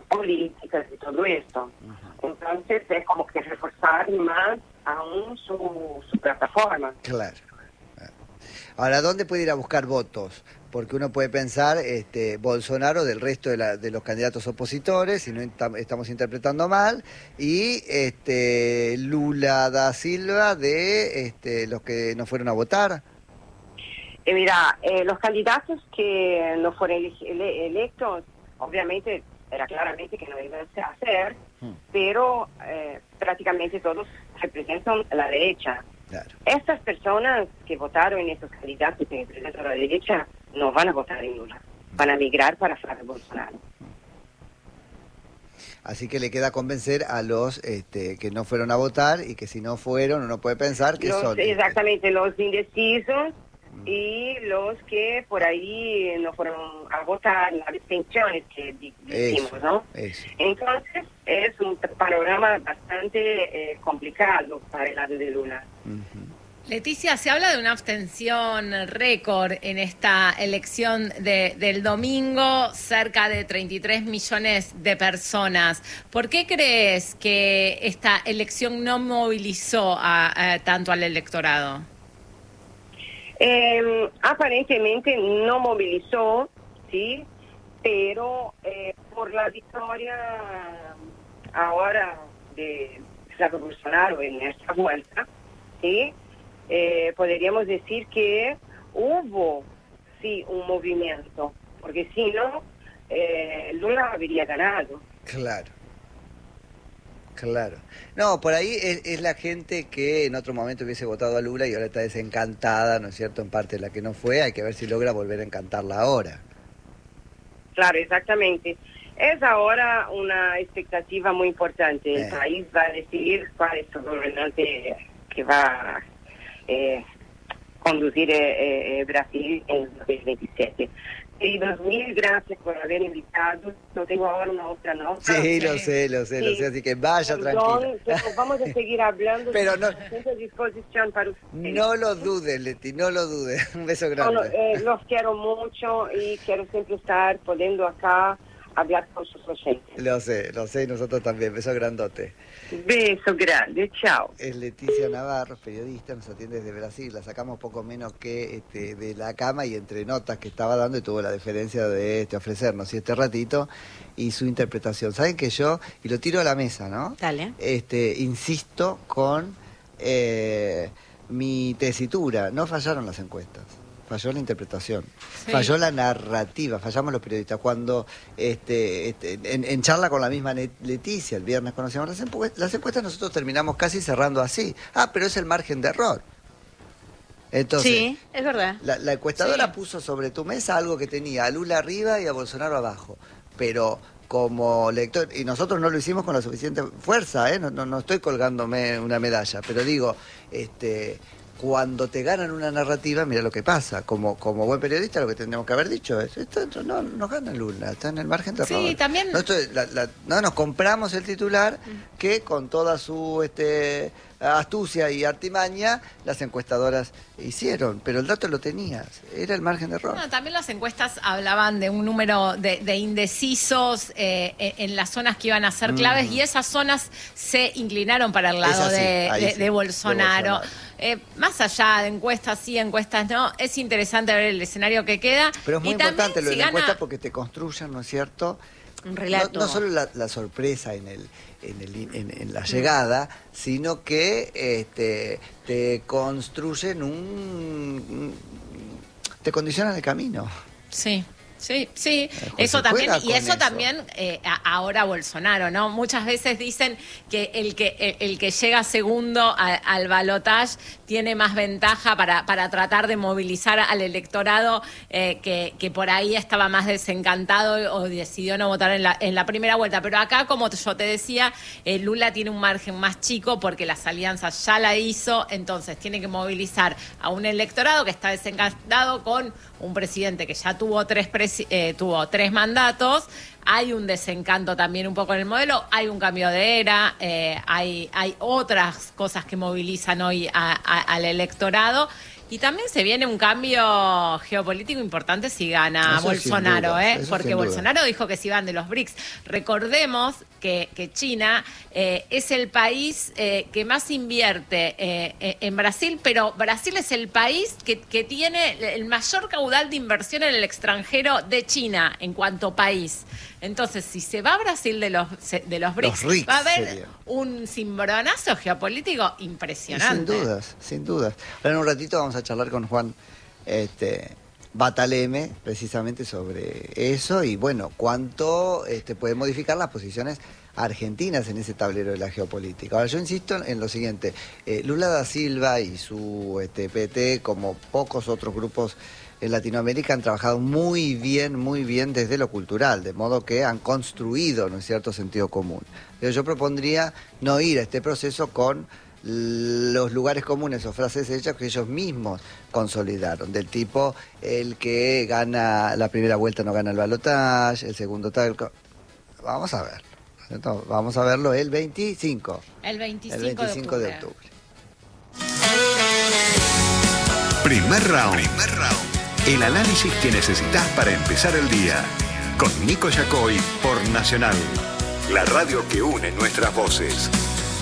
políticas y todo esto. Entonces es como que reforzar más aún su plataforma. Claro. Ahora, ¿dónde puede ir a buscar votos? Porque uno puede pensar Bolsonaro del resto de los candidatos opositores, si no estamos interpretando mal, y Lula da Silva de los que no fueron a votar. Mira, los candidatos que no fueron electos, obviamente era claramente que no iban a hacer, pero prácticamente todos representan la derecha. Claro. Estas personas que votaron en estos candidatos que representan la derecha no van a votar en Lula, van a migrar para Flavio Bolsonaro. Así que le queda convencer a los que no fueron a votar y que si no fueron uno puede pensar que son... Exactamente, los indecisos y los que por ahí no fueron a votar, las abstenciones que decimos, ¿no? Eso. Entonces es un panorama bastante complicado para el lado de Lula. Leticia, se habla de una abstención récord en esta elección del domingo, cerca de 33 millones de personas. ¿Por qué crees que esta elección no movilizó tanto al electorado? Aparentemente no movilizó, sí, pero por la victoria ahora de Flavio Bolsonaro en esta vuelta, sí, podríamos decir que hubo, sí, un movimiento, porque si no, Lula habría ganado. Claro. Claro. No, por ahí es la gente que en otro momento hubiese votado a Lula y ahora está desencantada, ¿no es cierto? En parte la que no fue, hay que ver si logra volver a encantarla ahora. Claro, exactamente. Es ahora una expectativa muy importante. El país va a decidir cuál es el gobernante que va a conducir Brasil en 2027. Queridos, mil gracias por haber invitado. No tengo ahora una otra nota. Sí, lo sé, así que vaya tranquila. Vamos a seguir hablando. Pero no, a disposición para ustedes. No lo dudes, Leti, no lo dudes. Un beso grande. Los quiero mucho y quiero siempre estar poniendo acá hablar con sus oyentes. Lo sé, y nosotros también. Beso grandote. Beso grande, chao. Es Leticia Navarro, periodista, nos atiende desde Brasil. La sacamos poco menos que de la cama y entre notas que estaba dando y tuvo la deferencia de ofrecernos este ratito y su interpretación. ¿Saben que yo, y lo tiro a la mesa, ¿no? Dale. Insisto con mi tesitura. No fallaron las encuestas. Falló la interpretación, falló la narrativa, fallamos los periodistas. Cuando en charla con la misma Leticia, el viernes conocíamos las encuestas, nosotros terminamos casi cerrando así. Pero es el margen de error. Entonces, sí, es verdad. La encuestadora puso sobre tu mesa algo que tenía a Lula arriba y a Bolsonaro abajo. Pero como lector, y nosotros no lo hicimos con la suficiente fuerza, no estoy colgándome una medalla, pero digo, cuando te ganan una narrativa, mira lo que pasa. Como buen periodista, lo que tendríamos que haber dicho es: esto no gana Lula, está en el margen de error. Sí, también. No nos compramos el titular que con toda su astucia y artimaña las encuestadoras hicieron, pero el dato lo tenías, era el margen de error. No, también las encuestas hablaban de un número de indecisos en las zonas que iban a ser claves y esas zonas se inclinaron para el lado de Bolsonaro. Más allá de encuestas sí, encuestas no, es interesante ver el escenario que queda. Pero es muy importante lo de la gana... encuesta porque te construyen, ¿no es cierto? Un relato. No solo la sorpresa en la llegada, sino que te construyen te condicionan el camino. Sí. Sí, eso también, y eso también ahora Bolsonaro, ¿no? Muchas veces dicen que el que llega segundo al balotaje tiene más ventaja para tratar de movilizar al electorado que por ahí estaba más desencantado o decidió no votar en la primera vuelta. Pero acá, como yo te decía, Lula tiene un margen más chico porque las alianzas ya la hizo, entonces tiene que movilizar a un electorado que está desencantado con un presidente que ya tuvo tuvo tres mandatos. Hay un desencanto también un poco en el modelo, hay un cambio de era, hay otras cosas que movilizan hoy al electorado Y también se viene un cambio geopolítico importante si gana Eso Bolsonaro, porque Bolsonaro duda. dijo que se iban de los BRICS. Recordemos que China es el país que más invierte en Brasil, pero Brasil es el país que tiene el mayor caudal de inversión en el extranjero de China en cuanto país. Entonces, si se va Brasil de los BRICS, va a haber un cimbronazo geopolítico impresionante. Y sin dudas. Ahora en un ratito vamos a charlar con Juan Bataleme precisamente sobre eso y bueno, cuánto puede modificar las posiciones argentinas en ese tablero de la geopolítica. Ahora yo insisto en lo siguiente, Lula da Silva y su PT, como pocos otros grupos en Latinoamérica, han trabajado muy bien desde lo cultural, de modo que han construido, ¿no es cierto?, sentido común. Pero yo propondría no ir a este proceso con los lugares comunes o frases hechas que ellos mismos consolidaron, del tipo el que gana la primera vuelta no gana el balotaje, el segundo tal. Vamos a ver. Entonces, vamos a verlo el 25. El 25 de octubre. Primer round. El análisis que necesitas para empezar el día. Con Nico Yacoy por Nacional. La radio que une nuestras voces.